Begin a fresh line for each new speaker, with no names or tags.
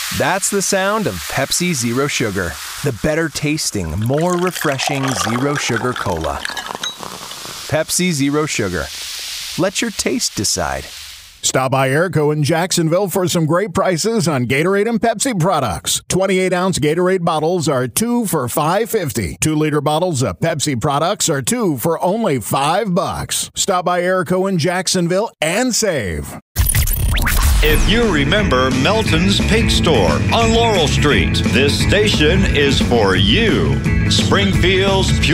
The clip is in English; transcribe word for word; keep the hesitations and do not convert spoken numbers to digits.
That's the sound of Pepsi Zero Sugar. The better tasting, more refreshing Zero Sugar Cola. Pepsi Zero Sugar. Let your taste decide.
Stop by Airco in Jacksonville for some great prices on Gatorade and Pepsi products. twenty-eight ounce Gatorade bottles are two for five fifty. two liter bottles of Pepsi products are two for only five bucks. Stop by Airco in Jacksonville and save.
If you remember Melton's Pig Store on Laurel Street, this station is for you. Springfield's pure